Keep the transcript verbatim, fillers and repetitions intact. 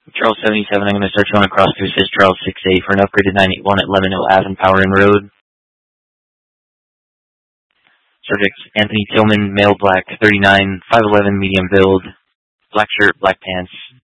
Charles seventy-seven, I'm going to start you on a cross to assist Charles six A for an upgraded nine eight one at Lemon Hill Ave and Power Inn Road. Subject Anthony Tillman, male, black, thirty-nine, five eleven, medium build, black shirt, black pants,